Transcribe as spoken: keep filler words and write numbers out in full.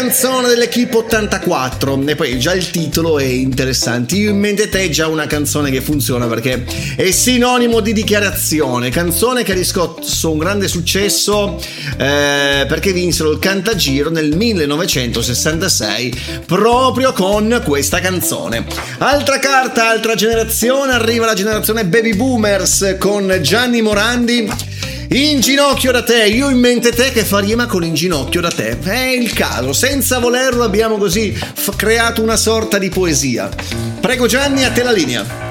canzone dell'Equipe ottantaquattro, e poi già il titolo è interessante. Io in mente te è già una canzone che funziona perché è sinonimo di dichiarazione, canzone che ha riscosso un grande successo eh, perché vinsero il Cantagiro nel millenovecentosessantasei proprio con questa canzone. Altra carta, altra generazione, arriva la generazione Baby Boomers con Gianni Morandi. In ginocchio da te, io in mente te che fa rima con in ginocchio da te. È il caso, senza volerlo abbiamo così f- creato una sorta di poesia. Prego Gianni, a te la linea.